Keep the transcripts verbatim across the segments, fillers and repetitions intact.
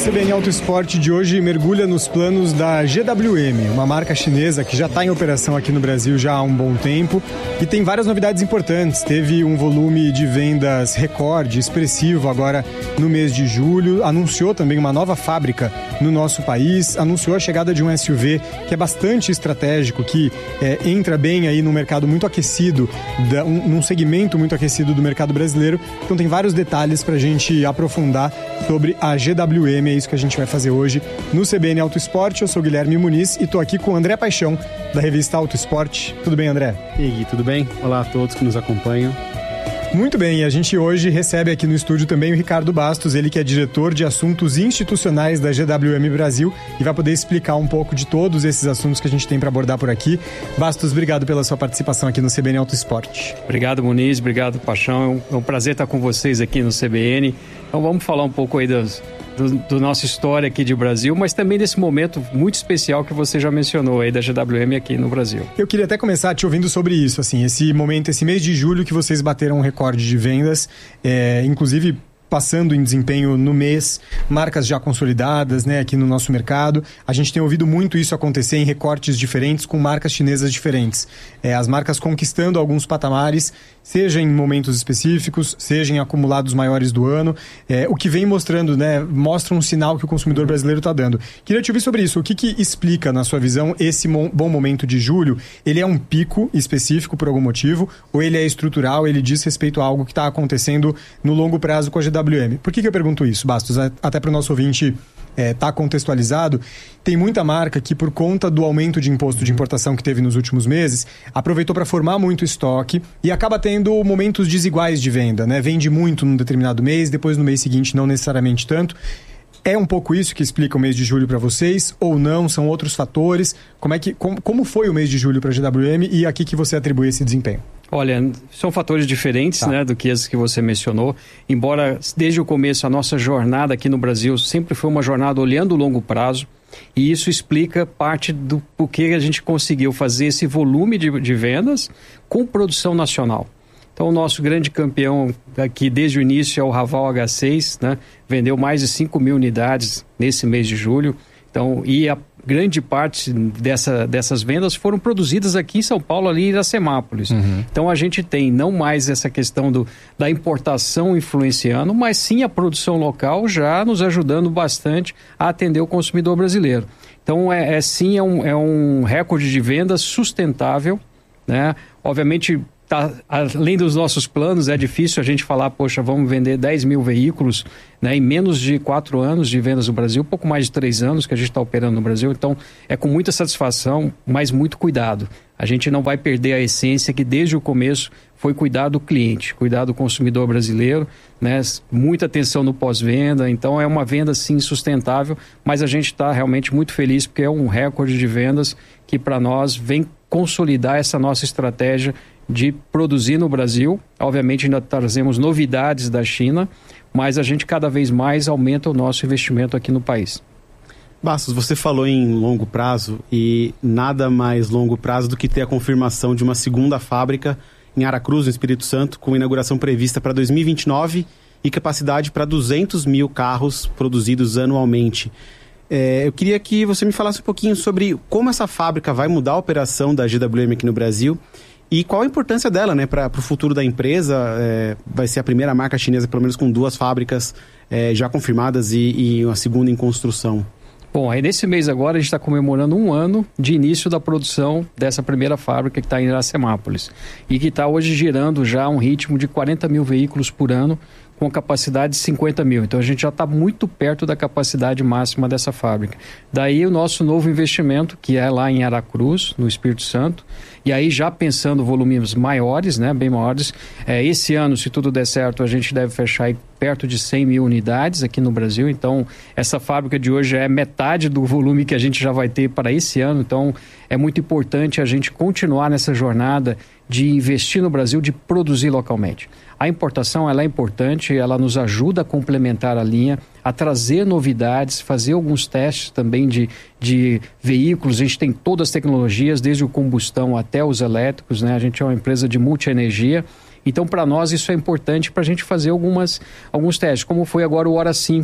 C B N Auto Esporte de hoje mergulha nos planos da G W M, uma marca chinesa que já está em operação aqui no Brasil já há um bom tempo e tem várias novidades importantes. Teve um volume de vendas recorde, expressivo agora no mês de julho, anunciou também uma nova fábrica no nosso país, anunciou a chegada de um S U V que é bastante estratégico, que é, entra bem aí no mercado muito aquecido, da, um, num segmento muito aquecido do mercado brasileiro. Então tem vários detalhes para a gente aprofundar sobre a G W M, é isso que a gente vai fazer hoje no C B N Auto Esporte. Eu sou Guilherme Muniz e estou aqui com o André Paixão, da revista Auto Esporte. Tudo bem, André? E aí, Gui, tudo bem? Olá a todos que nos acompanham. Muito bem, e a gente hoje recebe aqui no estúdio também o Ricardo Bastos, ele que é diretor de assuntos institucionais da G W M Brasil e vai poder explicar um pouco de todos esses assuntos que a gente tem para abordar por aqui. Bastos, obrigado pela sua participação aqui no C B N Auto Esporte. Obrigado, Muniz, obrigado, Paixão. É um, é um prazer estar com vocês aqui no C B N. Então vamos falar um pouco aí das... Do, do nossa história aqui de Brasil, mas também desse momento muito especial que você já mencionou aí da G W M aqui no Brasil. Eu queria até começar te ouvindo sobre isso, assim, esse momento, esse mês de julho que vocês bateram um recorde de vendas, é, inclusive passando em desempenho no mês, marcas já consolidadas, né, aqui no nosso mercado. A gente tem ouvido muito isso acontecer em recortes diferentes com marcas chinesas diferentes. É, as marcas conquistando alguns patamares, seja em momentos específicos, seja em acumulados maiores do ano, é, o que vem mostrando, né, mostra um sinal que o consumidor brasileiro está dando. Queria te ouvir sobre isso. O que, que explica, na sua visão, esse mo- bom momento de julho? Ele é um pico específico por algum motivo, ou ele é estrutural, ele diz respeito a algo que está acontecendo no longo prazo com a G W M? Por que, que eu pergunto isso, Bastos? Até para o nosso ouvinte está é, contextualizado. Tem muita marca que, por conta do aumento de imposto de importação que teve nos últimos meses, aproveitou para formar muito estoque e acaba tendo momentos desiguais de venda, né? Vende muito num determinado mês, depois no mês seguinte não necessariamente tanto. É um pouco isso que explica o mês de julho para vocês, ou não? São outros fatores? Como, é que, como, como foi o mês de julho para a G W M e a que, que você atribui esse desempenho? Olha, são fatores diferentes, tá, né, do que esses que você mencionou. Embora desde o começo a nossa jornada aqui no Brasil sempre foi uma jornada olhando o longo prazo, e isso explica parte do porquê a gente conseguiu fazer esse volume de, de vendas com produção nacional. Então o nosso grande campeão aqui desde o início é o Raval H seis, né, vendeu mais de cinco mil unidades nesse mês de julho. Então, e a grande parte dessa, dessas vendas foram produzidas aqui em São Paulo, ali em Iracemápolis. Uhum. Então a gente tem não mais essa questão do, da importação influenciando, mas sim a produção local já nos ajudando bastante a atender o consumidor brasileiro. Então é, é sim é um, é um recorde de vendas sustentável, né? Obviamente, tá, além dos nossos planos, é difícil a gente falar, poxa, vamos vender dez mil veículos, né, em menos de quatro anos de vendas no Brasil, pouco mais de três anos que a gente está operando no Brasil. Então, é com muita satisfação, mas muito cuidado. A gente não vai perder a essência que desde o começo foi cuidar do cliente, cuidar do consumidor brasileiro, né, muita atenção no pós-venda. Então, é uma venda, sim, sustentável, mas a gente está realmente muito feliz porque é um recorde de vendas que, para nós, vem consolidar essa nossa estratégia de produzir no Brasil. Obviamente ainda trazemos novidades da China, mas a gente cada vez mais aumenta o nosso investimento aqui no país. Bastos, você falou em longo prazo e nada mais longo prazo do que ter a confirmação de uma segunda fábrica em Aracruz, no Espírito Santo, com inauguração prevista para dois mil e vinte e nove e capacidade para duzentos mil carros produzidos anualmente. É, eu queria que você me falasse um pouquinho sobre como essa fábrica vai mudar a operação da G W M aqui no Brasil e qual a importância dela, né, para o futuro da empresa. É, vai ser a primeira marca chinesa, pelo menos com duas fábricas é, já confirmadas e, e uma segunda em construção. Bom, aí nesse mês agora a gente está comemorando um ano de início da produção dessa primeira fábrica que está em Iracemápolis e que está hoje girando já um ritmo de quarenta mil veículos por ano, com capacidade de cinquenta mil. Então a gente já está muito perto da capacidade máxima dessa fábrica. Daí o nosso novo investimento, que é lá em Aracruz, no Espírito Santo, e aí já pensando volumes maiores, né, bem maiores. É, esse ano, se tudo der certo, a gente deve fechar aí perto de cem mil unidades aqui no Brasil. Então essa fábrica de hoje é metade do volume que a gente já vai ter para esse ano. Então é muito importante a gente continuar nessa jornada de investir no Brasil, de produzir localmente. A importação, ela é importante, ela nos ajuda a complementar a linha, a trazer novidades, fazer alguns testes também de, de veículos. A gente tem todas as tecnologias, desde o combustão até os elétricos, né? A gente é uma empresa de multi-energia. Então, para nós, isso é importante para a gente fazer algumas, alguns testes, como foi agora o Hora cinco,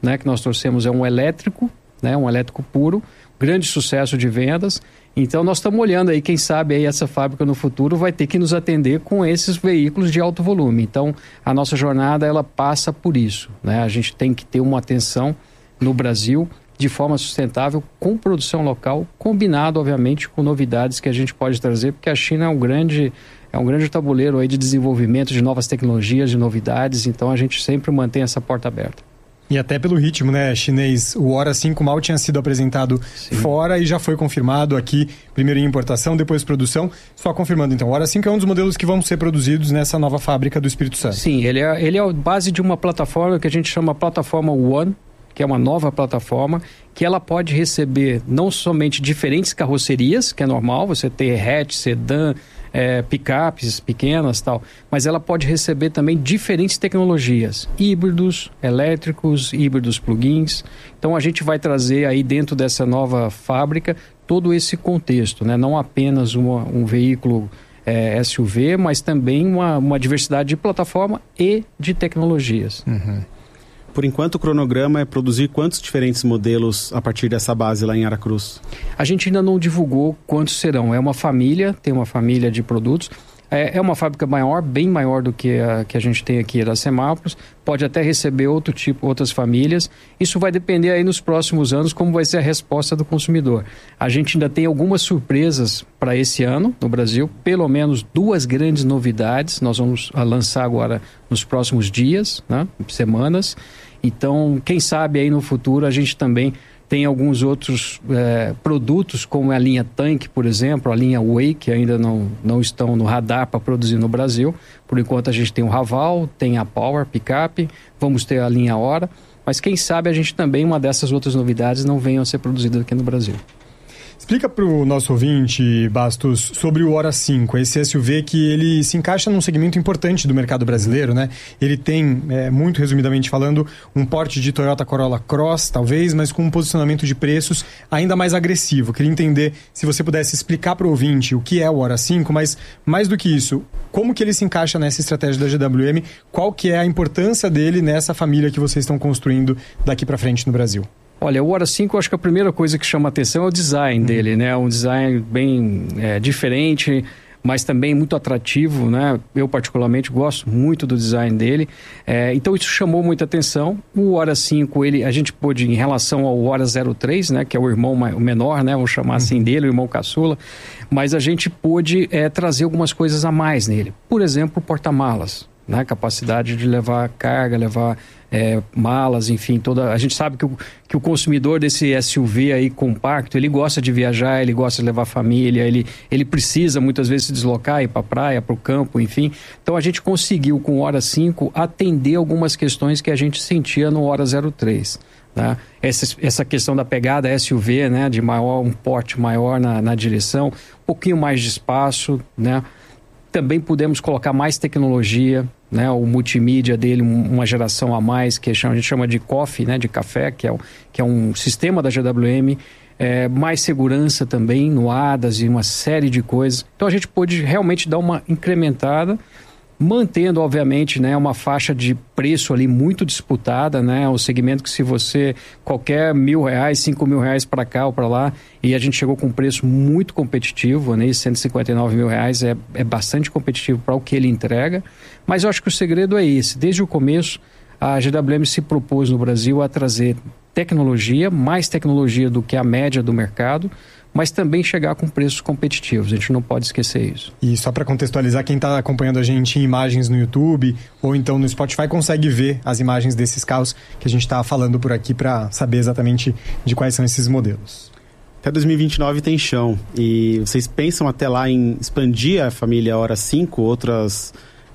né, que nós trouxemos é um elétrico, né, um elétrico puro, grande sucesso de vendas. Então nós estamos olhando aí, quem sabe aí essa fábrica no futuro vai ter que nos atender com esses veículos de alto volume. Então a nossa jornada ela passa por isso, né? A gente tem que ter uma atenção no Brasil de forma sustentável, com produção local, combinado obviamente com novidades que a gente pode trazer, porque a China é um grande, é um grande tabuleiro aí de desenvolvimento de novas tecnologias, de novidades, então a gente sempre mantém essa porta aberta. E até pelo ritmo, né, chinês, o Hora cinco mal tinha sido apresentado Sim. fora e já foi confirmado aqui, primeiro em importação, depois produção. Só confirmando, então, o Hora cinco é um dos modelos que vão ser produzidos nessa nova fábrica do Espírito Santo. Sim, ele é, ele é a base de uma plataforma que a gente chama plataforma One, que é uma nova plataforma, que ela pode receber não somente diferentes carrocerias, que é normal, você ter hatch, sedã, É, picapes pequenas e tal, mas ela pode receber também diferentes tecnologias, híbridos, elétricos, híbridos plug-ins. Então a gente vai trazer aí dentro dessa nova fábrica todo esse contexto, né? Não apenas uma, um veículo é, S U V, mas também uma, uma diversidade de plataforma e de tecnologias. Uhum. Por enquanto, o cronograma é produzir quantos diferentes modelos a partir dessa base lá em Aracruz? A gente ainda não divulgou quantos serão. É uma família, tem uma família de produtos. É, é uma fábrica maior, bem maior do que a que a gente tem aqui da Semápolis. Pode até receber outro tipo, outras famílias. Isso vai depender aí nos próximos anos como vai ser a resposta do consumidor. A gente ainda tem algumas surpresas para esse ano no Brasil. Pelo menos duas grandes novidades. Nós vamos lançar agora nos próximos dias, né, semanas. Então, quem sabe aí no futuro a gente também tem alguns outros é, produtos, como a linha Tank, por exemplo, a linha Way, que ainda não, não estão no radar para produzir no Brasil. Por enquanto a gente tem o Raval, tem a Power Pickup, vamos ter a linha Hora, mas quem sabe a gente também, uma dessas outras novidades, não venham a ser produzidas aqui no Brasil. Explica para o nosso ouvinte, Bastos, sobre o Hora cinco, esse S U V que ele se encaixa num segmento importante do mercado brasileiro, né? Ele tem, é, muito resumidamente falando, um porte de Toyota Corolla Cross, talvez, mas com um posicionamento de preços ainda mais agressivo. Queria entender se você pudesse explicar para o ouvinte o que é o Hora cinco, mas mais do que isso, como que ele se encaixa nessa estratégia da G W M, qual que é a importância dele nessa família que vocês estão construindo daqui para frente no Brasil? Olha, o Hora cinco, eu acho que a primeira coisa que chama a atenção é o design uhum. dele, né? Um design bem é, diferente, mas também muito atrativo, né? Eu particularmente gosto muito do design dele. É, então isso chamou muita atenção. O Hora cinco, ele, a gente pôde, em relação ao Hora zero três, né? Que é o irmão o menor, né? Vamos chamar assim dele, o irmão caçula. Mas a gente pôde é, trazer algumas coisas a mais nele. Por exemplo, o porta-malas, né? Capacidade de levar carga, levar... É, malas, enfim, toda... A gente sabe que o, que o consumidor desse S U V aí compacto, ele gosta de viajar, ele gosta de levar família, ele, ele precisa muitas vezes se deslocar, ir para a praia, para o campo, enfim. Então a gente conseguiu com o Hora cinco atender algumas questões que a gente sentia no Hora zero três. Né? Essa, essa questão da pegada S U V, né? De maior, um porte maior na, na direção, um pouquinho mais de espaço, né? Também pudemos colocar mais tecnologia, né? O multimídia dele, uma geração a mais, que a gente chama de coffee, né? De café, que é, o, que é um sistema da G W M, é, mais segurança também no A D A S e uma série de coisas. Então a gente pôde realmente dar uma incrementada, mantendo, obviamente, né, uma faixa de preço ali muito disputada, né? O segmento que se você, qualquer mil reais, cinco mil reais para cá ou para lá, e a gente chegou com um preço muito competitivo, né? cento e cinquenta e nove mil reais é, é bastante competitivo para o que ele entrega, mas eu acho que o segredo é esse. Desde o começo, a G W M se propôs no Brasil a trazer tecnologia, mais tecnologia do que a média do mercado, mas também chegar com preços competitivos. A gente não pode esquecer isso. E só para contextualizar, quem está acompanhando a gente em imagens no YouTube ou então no Spotify consegue ver as imagens desses carros que a gente está falando por aqui para saber exatamente de quais são esses modelos. Até dois mil e vinte e nove tem chão. E vocês pensam até lá em expandir a família Hora cinco, outras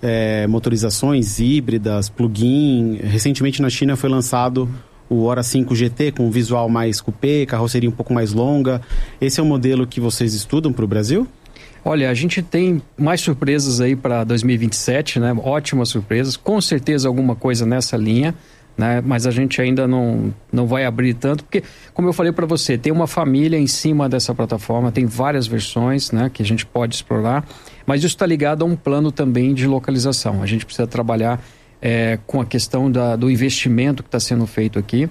é, motorizações híbridas, plug-in? Recentemente na China foi lançado o Hora cinco G T com visual mais coupé, carroceria um pouco mais longa. Esse é um modelo que vocês estudam para o Brasil? Olha, a gente tem mais surpresas aí para dois mil e vinte e sete, né? Ótimas surpresas, com certeza alguma coisa nessa linha, né? Mas a gente ainda não, não vai abrir tanto, porque, como eu falei para você, tem uma família em cima dessa plataforma, tem várias versões, né, que a gente pode explorar, mas isso está ligado a um plano também de localização. A gente precisa trabalhar É, com a questão da, do investimento que está sendo feito aqui.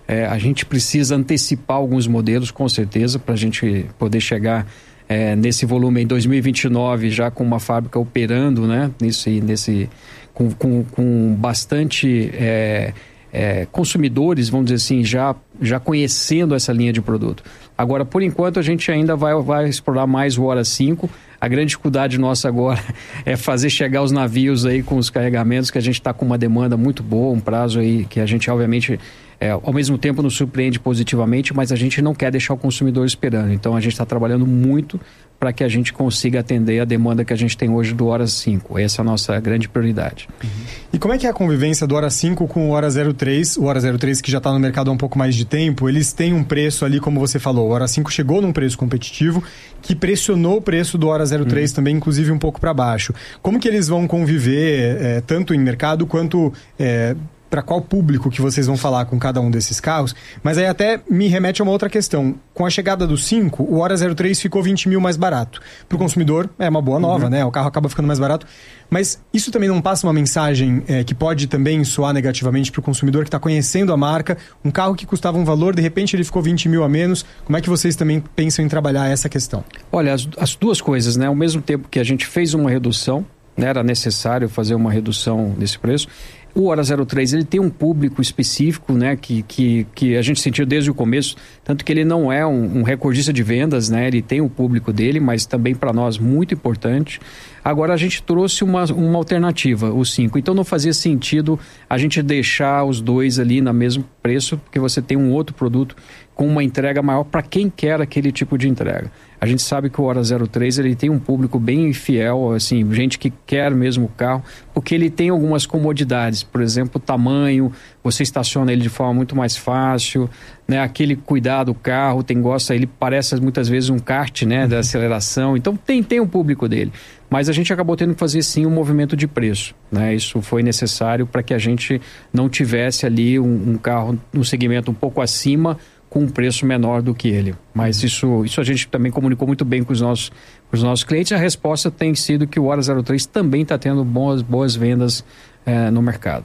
É, a gente precisa antecipar alguns modelos, com certeza, para a gente poder chegar é, nesse volume em dois mil e vinte e nove, já com uma fábrica operando, né? Nesse, nesse, com, com, com bastante é, é, consumidores, vamos dizer assim, já, já conhecendo essa linha de produto. Agora, por enquanto, a gente ainda vai, vai explorar mais o Hora cinco. A grande dificuldade nossa agora é fazer chegar os navios aí com os carregamentos, que a gente está com uma demanda muito boa, um prazo aí que a gente, obviamente, é, ao mesmo tempo nos surpreende positivamente, mas a gente não quer deixar o consumidor esperando. Então, a gente está trabalhando muito para que a gente consiga atender a demanda que a gente tem hoje do Hora cinco. Essa é a nossa grande prioridade. Uhum. E como é que é a convivência do Hora cinco com o Hora zero três? O Hora zero três, que já está no mercado há um pouco mais de tempo, eles têm um preço ali, como você falou. O Hora cinco chegou num preço competitivo, que pressionou o preço do Hora zero três uhum. também, inclusive um pouco para baixo. Como que eles vão conviver, é, tanto em mercado quanto... É, para qual público que vocês vão falar com cada um desses carros? Mas aí até me remete a uma outra questão. Com a chegada do cinco, o Hora zero três ficou vinte mil mais barato. Para o consumidor, é uma boa nova, uhum. né? O carro acaba ficando mais barato. Mas isso também não passa uma mensagem é, que pode também soar negativamente para o consumidor que está conhecendo a marca? Um carro que custava um valor, de repente ele ficou vinte mil a menos. Como é que vocês também pensam em trabalhar essa questão? Olha, as, as duas coisas, né? Ao mesmo tempo que a gente fez uma redução, né? Era necessário fazer uma redução desse preço. O Hora zero três, ele tem um público específico, né, que, que, que a gente sentiu desde o começo, tanto que ele não é um, um recordista de vendas, né, ele tem o público dele, mas também para nós muito importante. Agora a gente trouxe uma, uma alternativa, o cinco, então não fazia sentido a gente deixar os dois ali no mesmo preço, porque você tem um outro produto com uma entrega maior para quem quer aquele tipo de entrega. A gente sabe que o Hora zero três, ele tem um público bem fiel, assim, gente que quer mesmo o carro, porque ele tem algumas comodidades, por exemplo, o tamanho, você estaciona ele de forma muito mais fácil, né? Aquele cuidar do carro, tem gosta, ele parece muitas vezes um kart, né, da aceleração, então tem, tem um público dele. Mas a gente acabou tendo que fazer sim um movimento de preço, né? Isso foi necessário para que a gente não tivesse ali um, um carro no segmento um pouco acima, com um preço menor do que ele. Mas isso, isso a gente também comunicou muito bem com os nossos, com os nossos clientes. A resposta tem sido que o Hora zero três também está tendo boas, boas vendas eh, no mercado.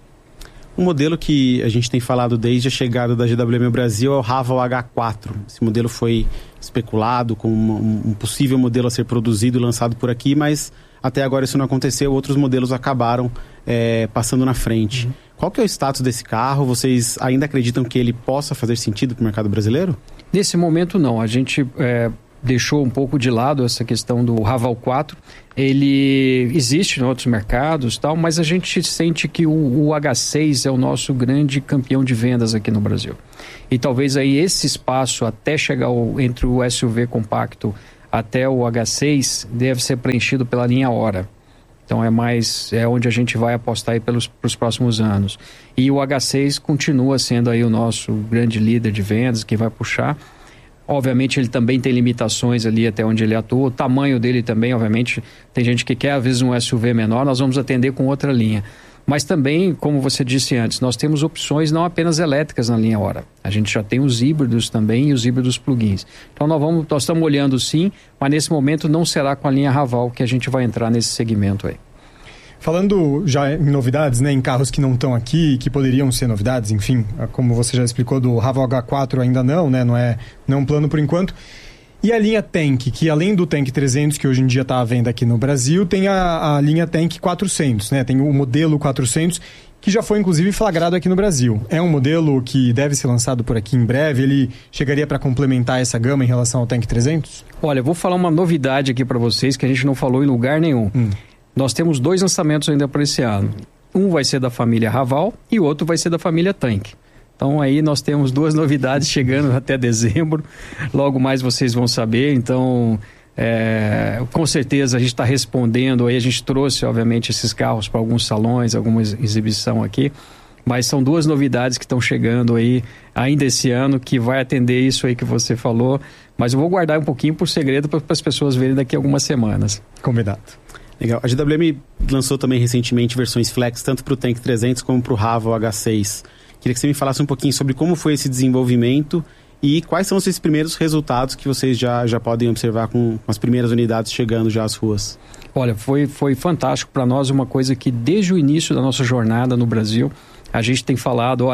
Um modelo que a gente tem falado desde a chegada da G W M ao Brasil é o Raval H quatro. Esse modelo foi especulado como um, um possível modelo a ser produzido e lançado por aqui, mas até agora isso não aconteceu. Outros modelos acabaram é, passando na frente. Uhum. Qual que é o status desse carro? Vocês ainda acreditam que ele possa fazer sentido para o mercado brasileiro? Nesse momento, não. A gente é, deixou um pouco de lado essa questão do Raval quatro. Ele existe em outros mercados, tal, mas a gente sente que o, o H seis é o nosso grande campeão de vendas aqui no Brasil. E talvez aí esse espaço até chegar o, entre o S U V compacto até o H seis deve ser preenchido pela linha Hora. Então é mais, é onde a gente vai apostar aí pelos pros próximos anos. E o H seis continua sendo aí o nosso grande líder de vendas, que vai puxar. Obviamente ele também tem limitações ali até onde ele atua. O tamanho dele também, obviamente, tem gente que quer às vezes um S U V menor, nós vamos atender com outra linha. Mas também, como você disse antes, nós temos opções não apenas elétricas na linha Hora. A gente já tem os híbridos também e os híbridos plug-ins. Então nós, vamos, nós estamos olhando sim, mas nesse momento não será com a linha Raval que a gente vai entrar nesse segmento aí. Falando já em novidades, né, em carros que não estão aqui, que poderiam ser novidades, enfim, como você já explicou, do Raval H quatro ainda não, né, não é, não é um plano por enquanto. E a linha Tank, que além do Tank trezentos, que hoje em dia está à venda aqui no Brasil, tem a, a linha Tank quatrocentos, né? Tem o modelo quatrocentos, que já foi inclusive flagrado aqui no Brasil. É um modelo que deve ser lançado por aqui em breve, ele chegaria para complementar essa gama em relação ao Tank trezentos? Olha, eu vou falar uma novidade aqui para vocês que a gente não falou em lugar nenhum. Hum. Nós temos dois lançamentos ainda para esse ano. Um vai ser da família Raval e o outro vai ser da família Tank. Então aí nós temos duas novidades chegando até dezembro, logo mais vocês vão saber, então é, com certeza a gente está respondendo, aí a gente trouxe obviamente esses carros para alguns salões, alguma exibição aqui, mas são duas novidades que estão chegando aí ainda esse ano, que vai atender isso aí que você falou, mas eu vou guardar um pouquinho por segredo para as pessoas verem daqui a algumas semanas. Combinado. Legal. A G W M lançou também recentemente versões flex, tanto para o Tank trezentos como para o Raval H seis. Queria que você me falasse um pouquinho sobre como foi esse desenvolvimento e quais são esses primeiros resultados que vocês já, já podem observar com as primeiras unidades chegando já às ruas. Olha, foi, foi fantástico para nós, uma coisa que desde o início da nossa jornada no Brasil, a gente tem falado, olha,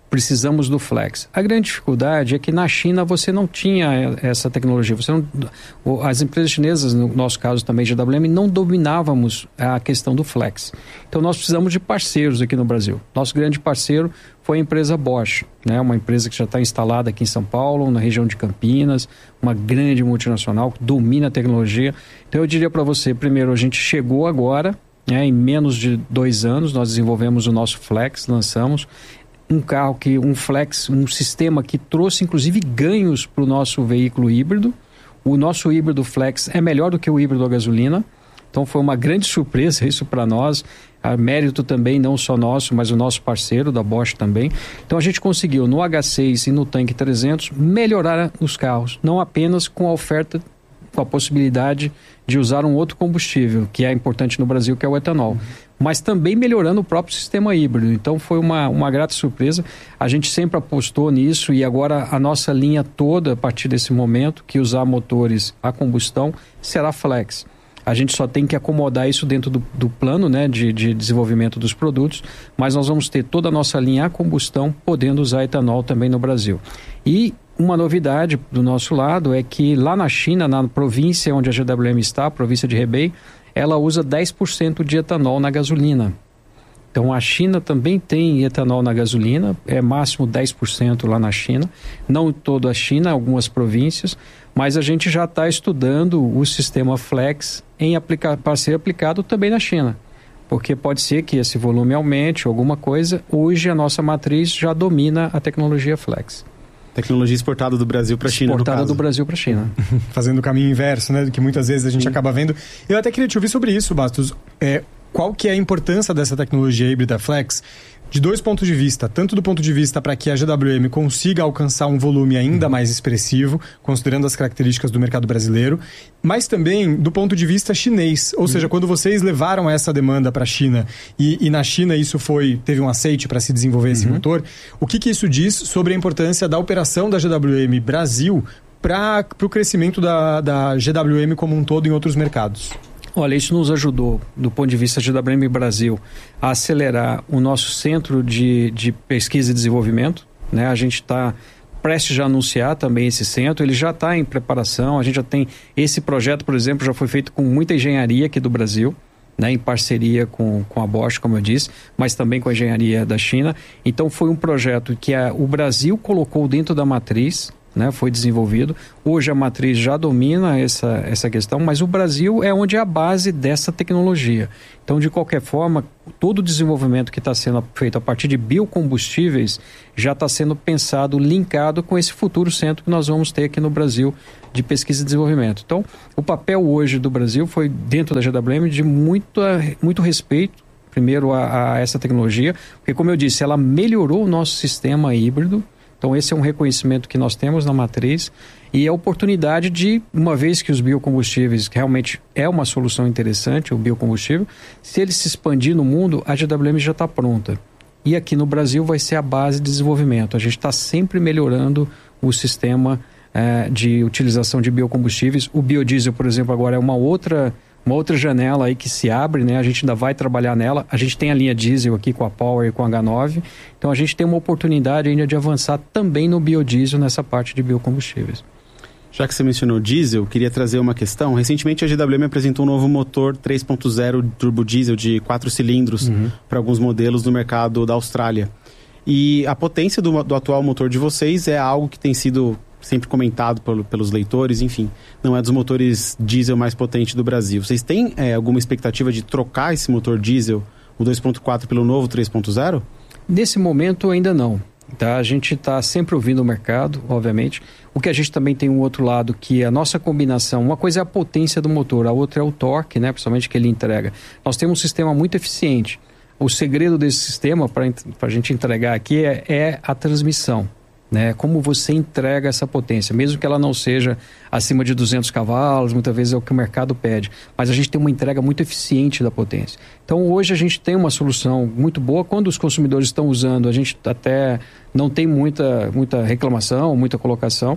precisamos do Flex. A grande dificuldade é que na China você não tinha essa tecnologia. Você não, as empresas chinesas, no nosso caso também G W M, não dominávamos a questão do Flex. Então nós precisamos de parceiros aqui no Brasil. Nosso grande parceiro foi a empresa Bosch, né? Uma empresa que já está instalada aqui em São Paulo, na região de Campinas, uma grande multinacional que domina a tecnologia. Então eu diria para você, primeiro, a gente chegou agora, né, em menos de dois anos, nós desenvolvemos o nosso Flex, lançamos um carro, que um Flex, um sistema que trouxe inclusive ganhos para o nosso veículo híbrido. O nosso híbrido Flex é melhor do que o híbrido a gasolina, então foi uma grande surpresa isso para nós. A mérito também não só nosso, mas o nosso parceiro da Bosch também. Então a gente conseguiu no H seis e no Tanque trezentos melhorar os carros, não apenas com a oferta, com a possibilidade de usar um outro combustível, que é importante no Brasil, que é o etanol, uhum. mas também melhorando o próprio sistema híbrido. Então foi uma, uma grata surpresa. A gente sempre apostou nisso e agora a nossa linha toda, a partir desse momento, que usar motores a combustão, será Flex. A gente só tem que acomodar isso dentro do, do plano, né, de, de desenvolvimento dos produtos, mas nós vamos ter toda a nossa linha a combustão podendo usar etanol também no Brasil. E uma novidade do nosso lado é que lá na China, na província onde a G W M está, a província de Hebei, ela usa dez por cento de etanol na gasolina. Então a China também tem etanol na gasolina, é máximo dez por cento lá na China, não toda a China, algumas províncias, mas a gente já está estudando o sistema Flex em aplica- para ser aplicado também na China, porque pode ser que esse volume aumente alguma coisa. Hoje a nossa matriz já domina a tecnologia Flex. Tecnologia exportada do Brasil para a China, Exportada do Brasil para a China. Fazendo o caminho inverso, né? Do que muitas vezes a gente Sim. acaba vendo. Eu até queria te ouvir sobre isso, Bastos. É, qual que é a importância dessa tecnologia híbrida Flex? De dois pontos de vista, tanto do ponto de vista para que a G W M consiga alcançar um volume ainda mais expressivo, considerando as características do mercado brasileiro, mas também do ponto de vista chinês. Ou uhum. seja, quando vocês levaram essa demanda para a China e, e na China isso foi, teve um aceite para se desenvolver esse uhum. motor, o que, que isso diz sobre a importância da operação da G W M Brasil para o crescimento da, da G W M como um todo em outros mercados? Olha, isso nos ajudou, do ponto de vista da G W M Brasil, a acelerar o nosso centro de, de pesquisa e desenvolvimento, né? A gente está prestes a anunciar também esse centro, ele já está em preparação, a gente já tem esse projeto, por exemplo, já foi feito com muita engenharia aqui do Brasil, né? Em parceria com, com a Bosch, como eu disse, mas também com a engenharia da China. Então foi um projeto que a, o Brasil colocou dentro da matriz, né, foi desenvolvido. Hoje a matriz já domina essa, essa questão, mas o Brasil é onde é a base dessa tecnologia. Então, de qualquer forma, todo o desenvolvimento que está sendo feito a partir de biocombustíveis já está sendo pensado, linkado com esse futuro centro que nós vamos ter aqui no Brasil de pesquisa e desenvolvimento. Então, o papel hoje do Brasil foi, dentro da G W M, de muito, muito respeito, primeiro, a, a essa tecnologia, porque, como eu disse, ela melhorou o nosso sistema híbrido. Então esse é um reconhecimento que nós temos na matriz e a oportunidade de, uma vez que os biocombustíveis realmente é uma solução interessante, o biocombustível, se ele se expandir no mundo, a G W M já está pronta. E aqui no Brasil vai ser a base de desenvolvimento. A gente está sempre melhorando o sistema eh, de utilização de biocombustíveis. O biodiesel, por exemplo, agora é uma outra... Uma outra janela aí que se abre, né? A gente ainda vai trabalhar nela. A gente tem a linha diesel aqui com a Power e com a H nove. Então a gente tem uma oportunidade ainda de avançar também no biodiesel nessa parte de biocombustíveis. Já que você mencionou diesel, queria trazer uma questão. Recentemente a G W M apresentou um novo motor três ponto zero turbo diesel de quatro cilindros uhum. para alguns modelos no mercado da Austrália. E a potência do, do atual motor de vocês é algo que tem sido sempre comentado pelo, pelos leitores, enfim, não é dos motores diesel mais potentes do Brasil. Vocês têm é, alguma expectativa de trocar esse motor diesel, o dois ponto quatro, pelo novo três ponto zero? Nesse momento ainda não. Tá? A gente está sempre ouvindo o mercado, obviamente. O que a gente também tem um outro lado, que é a nossa combinação. Uma coisa é a potência do motor, a outra é o torque, né, principalmente que ele entrega. Nós temos um sistema muito eficiente. O segredo desse sistema, para a gente entregar aqui, é, é a transmissão. Né? Como você entrega essa potência, mesmo que ela não seja acima de duzentos cavalos, muitas vezes é o que o mercado pede, mas a gente tem uma entrega muito eficiente da potência. Então hoje a gente tem uma solução muito boa. Quando os consumidores estão usando, a gente até não tem muita, muita reclamação, muita colocação,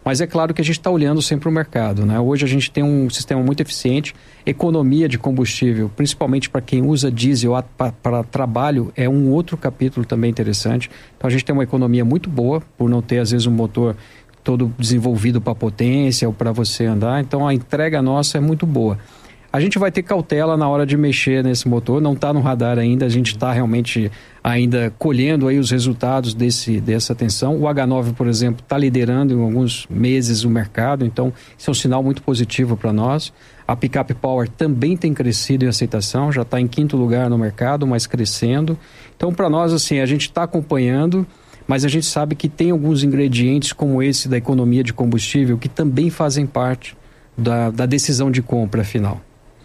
Mas é claro que a gente está olhando sempre o mercado, né? Hoje a gente tem um sistema muito eficiente, economia de combustível, principalmente para quem usa diesel para trabalho, é um outro capítulo também interessante. Então a gente tem uma economia muito boa, por não ter às vezes um motor todo desenvolvido para potência ou para você andar. Então a entrega nossa é muito boa. A gente vai ter cautela na hora de mexer nesse motor, não está no radar ainda, a gente está realmente ainda colhendo aí os resultados desse, dessa atenção. O H nove, por exemplo, está liderando em alguns meses o mercado, então isso é um sinal muito positivo para nós. A Pickup Power também tem crescido em aceitação, já está em quinto lugar no mercado, mas crescendo. Então para nós, assim, a gente está acompanhando, mas a gente sabe que tem alguns ingredientes como esse da economia de combustível que também fazem parte da, da decisão de compra final.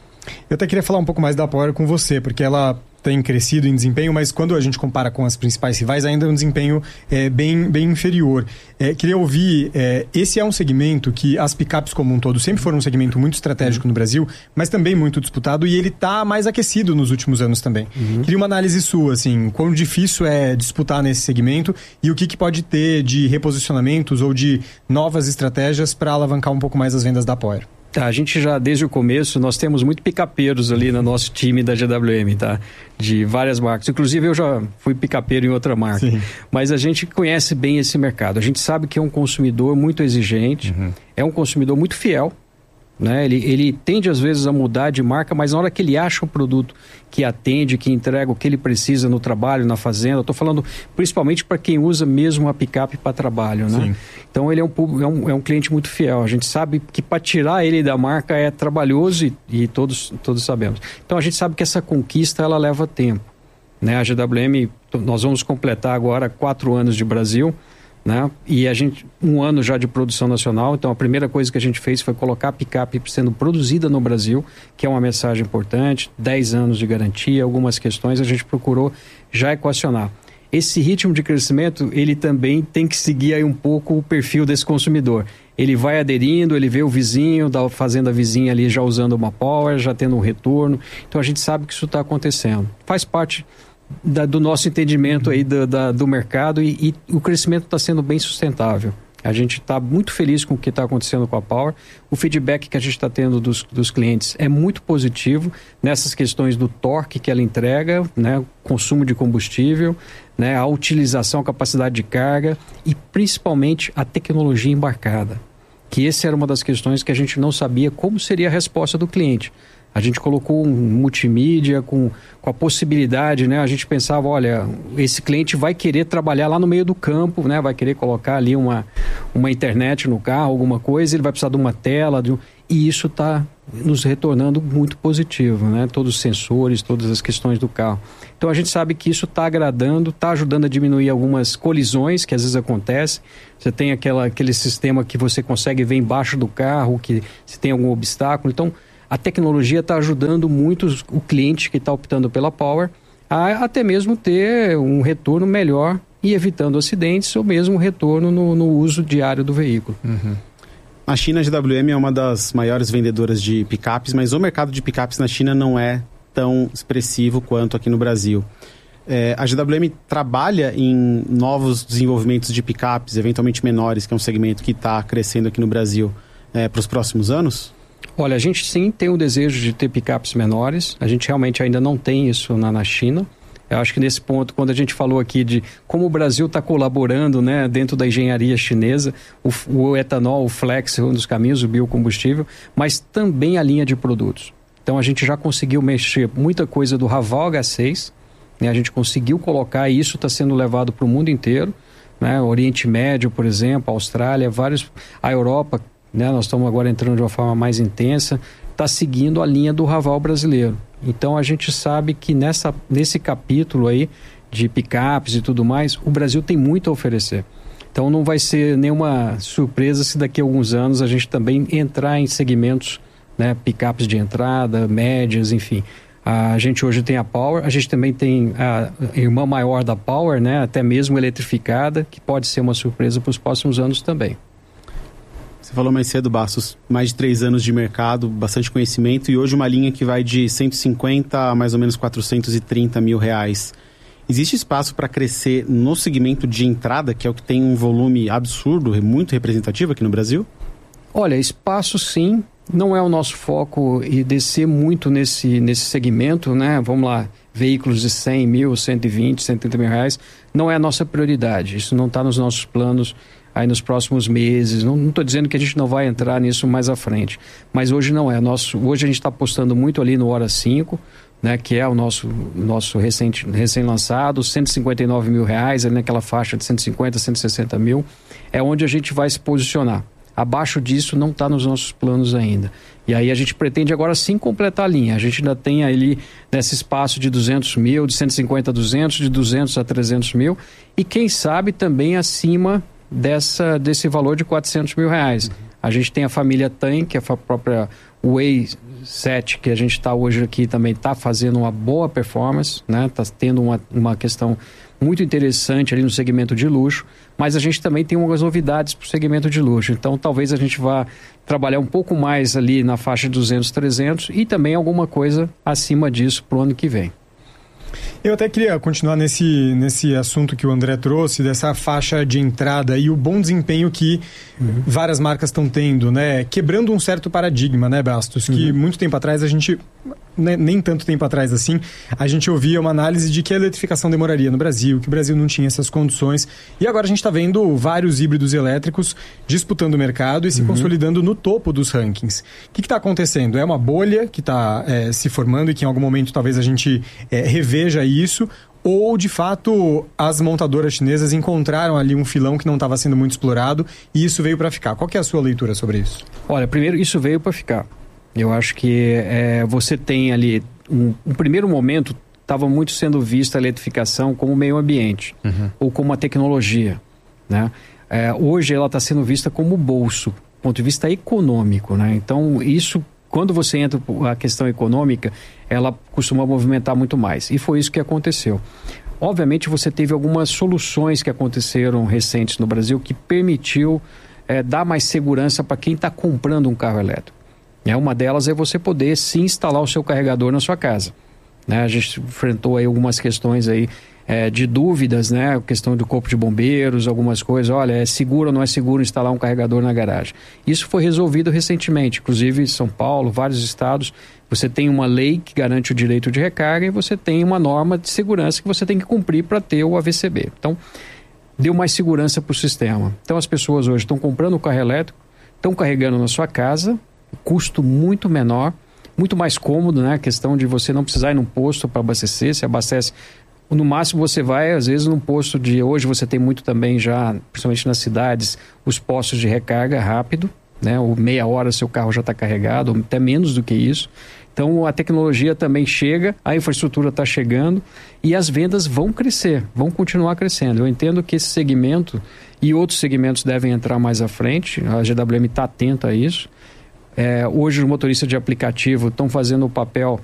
Eu até queria falar um pouco mais da Power com você, porque ela tem crescido em desempenho, mas quando a gente compara com as principais rivais, ainda é um desempenho é, bem, bem inferior. É, queria ouvir, é, esse é um segmento que as picapes como um todo sempre foram um segmento muito estratégico no Brasil, mas também muito disputado, e ele está mais aquecido nos últimos anos também. Uhum. Queria uma análise sua, assim, quão difícil é disputar nesse segmento e o que, que pode ter de reposicionamentos ou de novas estratégias para alavancar um pouco mais as vendas da Power. Tá, a gente já, desde o começo, nós temos muito picapeiros ali no nosso time da G W M, tá? De várias marcas. Inclusive, eu já fui picapeiro em outra marca. Sim. Mas a gente conhece bem esse mercado. A gente sabe que é um consumidor muito exigente, uhum. é um consumidor muito fiel, né? Ele, ele tende, às vezes, a mudar de marca, mas na hora que ele acha um produto que atende, que entrega o que ele precisa no trabalho, na fazenda, eu estou falando principalmente para quem usa mesmo a picape para trabalho, né? Sim. Então ele é um, é, um, é um cliente muito fiel. A gente sabe que para tirar ele da marca é trabalhoso e, e todos, todos sabemos. Então a gente sabe que essa conquista ela leva tempo, né? A G W M, nós vamos completar agora quatro anos de Brasil, né? E a gente, um ano já de produção nacional, então a primeira coisa que a gente fez foi colocar a picape sendo produzida no Brasil, que é uma mensagem importante, dez anos de garantia, algumas questões a gente procurou já equacionar. Esse ritmo de crescimento, ele também tem que seguir aí um pouco o perfil desse consumidor. Ele vai aderindo, ele vê o vizinho da fazenda vizinha ali já usando uma Power, já tendo um retorno, então a gente sabe que isso está acontecendo. Faz parte Da, do nosso entendimento aí do, da, do mercado e, e o crescimento está sendo bem sustentável. A gente está muito feliz com o que está acontecendo com a Power. O feedback que a gente está tendo dos, dos clientes é muito positivo nessas questões do torque que ela entrega, né, consumo de combustível, né, a utilização, a capacidade de carga e principalmente a tecnologia embarcada. Que essa era uma das questões que a gente não sabia como seria a resposta do cliente. A gente colocou um multimídia com, com a possibilidade, né? A gente pensava, olha, esse cliente vai querer trabalhar lá no meio do campo, né? Vai querer colocar ali uma, uma internet no carro, alguma coisa, ele vai precisar de uma tela, de um... e isso está nos retornando muito positivo, né? Todos os sensores, todas as questões do carro. Então a gente sabe que isso está agradando, está ajudando a diminuir algumas colisões que às vezes acontecem. Você tem aquela, aquele sistema que você consegue ver embaixo do carro, que se tem algum obstáculo, então... A tecnologia está ajudando muito o cliente que está optando pela Power a até mesmo ter um retorno melhor e evitando acidentes ou mesmo um retorno no, no uso diário do veículo. Uhum. A China, a G W M é uma das maiores vendedoras de picapes, mas o mercado de picapes na China não é tão expressivo quanto aqui no Brasil. É, a G W M trabalha em novos desenvolvimentos de picapes, eventualmente menores, que é um segmento que está crescendo aqui no Brasil é, para os próximos anos? Olha, a gente sim tem o desejo de ter picapes menores, a gente realmente ainda não tem isso na, na China. Eu acho que nesse ponto, quando a gente falou aqui de como o Brasil está colaborando, né, dentro da engenharia chinesa, o, o etanol, o flex, um dos caminhos, o biocombustível, mas também a linha de produtos. Então a gente já conseguiu mexer muita coisa do Raval H seis, né, a gente conseguiu colocar e isso está sendo levado para o mundo inteiro, né, Oriente Médio, por exemplo, a Austrália, vários, a Europa, né, nós estamos agora entrando de uma forma mais intensa, está seguindo a linha do Raval brasileiro. Então a gente sabe que nessa, nesse capítulo aí de picapes e tudo mais, o Brasil tem muito a oferecer. Então não vai ser nenhuma surpresa se daqui a alguns anos a gente também entrar em segmentos, né, picapes de entrada, médias, enfim. A gente hoje tem a Power, a gente também tem a irmã maior da Power, né, até mesmo eletrificada, que pode ser uma surpresa para os próximos anos também. Você falou mais cedo, Bastos, mais de três anos de mercado, bastante conhecimento e hoje uma linha que vai de cento e cinquenta a mais ou menos quatrocentos e trinta mil reais. Existe espaço para crescer no segmento de entrada, que é o que tem um volume absurdo, muito representativo aqui no Brasil? Olha, espaço sim, não é o nosso foco e descer muito nesse, nesse segmento, né? Vamos lá, veículos de cem mil, cento e vinte, cento e trinta mil reais, não é a nossa prioridade. Isso não está nos nossos planos aí nos próximos meses. Não estou dizendo que a gente não vai entrar nisso mais à frente, mas hoje não é. Nosso, hoje a gente está apostando muito ali no Hora cinco, né, que é o nosso, nosso recente, recém-lançado, cento e cinquenta e nove mil reais, ali naquela faixa de cento e cinquenta, cento e sessenta mil, é onde a gente vai se posicionar. Abaixo disso não está nos nossos planos ainda. E aí a gente pretende agora sim completar a linha. A gente ainda tem ali nesse espaço de duzentos mil, de cento e cinquenta a duzentos, de duzentos a trezentos mil, e quem sabe também acima dessa, desse valor de quatrocentos mil reais. A gente tem a família Tan, que é a própria Way sete, que a gente está hoje aqui também está fazendo uma boa performance, né? Está tendo uma, uma questão muito interessante ali no segmento de luxo, mas a gente também tem algumas novidades para o segmento de luxo. Então talvez a gente vá trabalhar um pouco mais ali na faixa de duzentos, trezentos e também alguma coisa acima disso para o ano que vem. Eu até queria continuar nesse, nesse assunto que o André trouxe, dessa faixa de entrada e o bom desempenho que uhum. várias marcas estão tendo, né? Quebrando um certo paradigma, né, Bastos? Que uhum. muito tempo atrás a gente, né, nem tanto tempo atrás assim, a gente ouvia uma análise de que a eletrificação demoraria no Brasil, que o Brasil não tinha essas condições. E agora a gente está vendo vários híbridos elétricos disputando o mercado e se uhum. consolidando no topo dos rankings. O que está acontecendo? É uma bolha que está é, se formando e que em algum momento talvez a gente é, reveja isso, ou de fato as montadoras chinesas encontraram ali um filão que não estava sendo muito explorado e isso veio para ficar. Qual que é a sua leitura sobre isso? Olha, primeiro, isso veio para ficar. Eu acho que é, você tem ali, um, um primeiro momento, estava muito sendo vista a eletrificação como meio ambiente, uhum. ou como uma tecnologia, né? É, hoje ela está sendo vista como bolso, do ponto de vista econômico, né? Então isso, quando você entra a questão econômica, ela costuma movimentar muito mais. E foi isso que aconteceu. Obviamente você teve algumas soluções que aconteceram recentes no Brasil que permitiu é, dar mais segurança para quem está comprando um carro elétrico. É, uma delas é você poder sim instalar o seu carregador na sua casa. Né? A gente enfrentou aí algumas questões aí, é, de dúvidas, né? A questão do corpo de bombeiros, algumas coisas. Olha, é seguro ou não é seguro instalar um carregador na garagem? Isso foi resolvido recentemente. Inclusive em São Paulo, vários estados, você tem uma lei que garante o direito de recarga e você tem uma norma de segurança que você tem que cumprir para ter o A V C B. Então, deu mais segurança para o sistema. Então, as pessoas hoje estão comprando o carro elétrico, estão carregando na sua casa, custo muito menor, muito mais cômodo, né? A questão de você não precisar ir num posto para abastecer, se abastece. No máximo você vai, às vezes, num posto de... Hoje você tem muito também já, principalmente nas cidades, os postos de recarga rápido, né? Ou meia hora seu carro já está carregado, ou até menos do que isso. Então a tecnologia também chega, a infraestrutura está chegando e as vendas vão crescer, vão continuar crescendo. Eu entendo que esse segmento e outros segmentos devem entrar mais à frente, a G W M está atenta a isso. É, hoje os motoristas de aplicativo estão fazendo o papel